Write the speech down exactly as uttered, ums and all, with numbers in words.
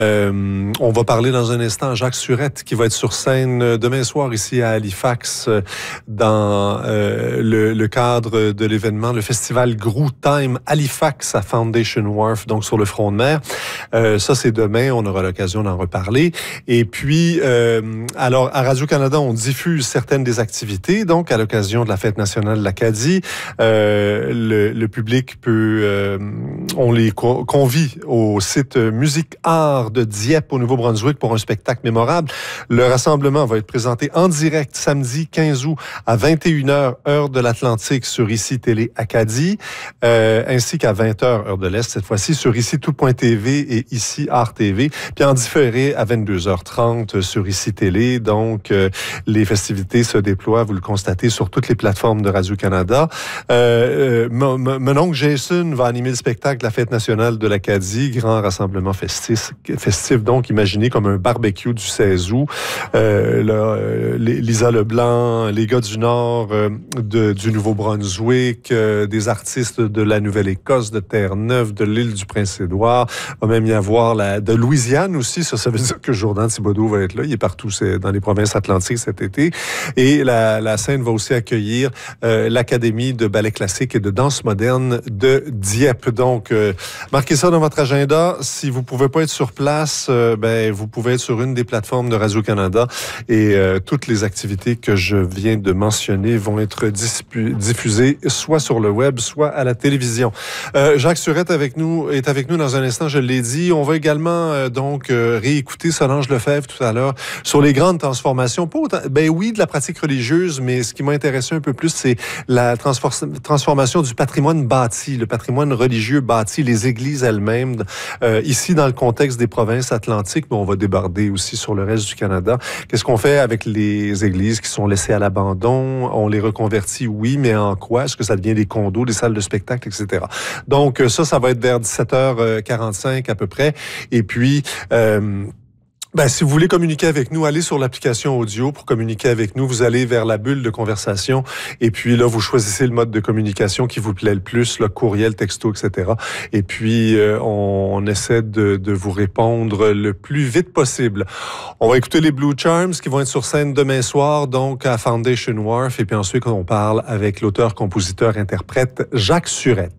Euh, on va parler dans un instant à Jacques Surette qui va être sur scène demain soir ici à Halifax dans euh, le, le cadre de l'événement, le festival Groo Time Halifax à Foundation Wharf, donc sur le front de mer. Euh, ça, c'est demain. On aura l'occasion d'en reparler. Et puis, euh, alors, à Radio-Canada, on diffuse certaines des activités. Donc, à l'occasion de la Fête nationale de l'Acadie, euh, le, le public peut... Euh, on les co- convie au site Musique Art de Dieppe, au Nouveau-Brunswick, pour un spectacle mémorable. Le rassemblement va être présenté en direct samedi quinze août à vingt et une heures, heure de l'Atlantique, sur Ici Télé Acadie, euh, ainsi qu'à vingt heures, heure de l'Est, cette fois-ci, sur Ici Tout Point T V et Ici Art T V, puis en différé à vingt-deux heures trente sur Ici Télé. Donc, euh, les festivités se déploient, vous le constatez, sur toutes les plateformes de Radio-Canada. Euh, euh, mon, mon oncle Jason va animer le spectacle La Fête nationale de l'Acadie, grand rassemblement festif, festif donc imaginé comme un barbecue du seize août. Euh, là, euh, Lisa Leblanc, les gars du Nord euh, de, du Nouveau-Brunswick, euh, des artistes de la Nouvelle-Écosse, de Terre-Neuve, de l'île du Prince-Édouard. Il va même y avoir la, de Louisiane aussi. Ça, ça veut dire que Jourdan Thibodeau va être là. Il est partout c'est dans les provinces atlantiques cet été. Et la, la scène va aussi accueillir euh, l'Académie de ballet classique et de danse moderne de Dieppe. Donc, euh, marquez ça dans votre agenda. Si vous pouvez pas être sur place, euh, ben vous pouvez être sur une des plateformes de Radio-Canada et euh, toutes les activités que je viens de mentionner vont être dispu- diffusées soit sur le web, soit à la télévision. Euh, Jacques Surette avec nous est avec nous dans un instant, je l'ai dit. On va également euh, donc euh, réécouter Solange Lefebvre tout à l'heure sur les grandes transformations. Pas autant, ben oui, de la pratique religieuse, mais ce qui m'a intéressé un peu plus, c'est la transfor- transformation du patrimoine bâti, le patrimoine religieux bâti, les églises elles-mêmes. Euh, ici, dans le contexte des provinces atlantiques, mais on va déborder aussi sur le reste du Canada. Qu'est-ce qu'on fait avec les églises qui sont laissées à l'abandon? On les reconvertit, oui, mais en quoi? Est-ce que ça devient des condos, des salles de spectacle, et cetera. Donc, ça, ça va être vers dix-sept heures quarante-cinq à peu près. Et puis... Euh, Ben, si vous voulez communiquer avec nous, allez sur l'application audio pour communiquer avec nous. Vous allez vers la bulle de conversation et puis là, vous choisissez le mode de communication qui vous plaît le plus, le courriel, texto, et cetera. Et puis, euh, on, on essaie de, de vous répondre le plus vite possible. On va écouter les Blue Charms qui vont être sur scène demain soir, donc à Foundation Wharf. Et puis ensuite, on parle avec l'auteur, compositeur, interprète Jacques Surette.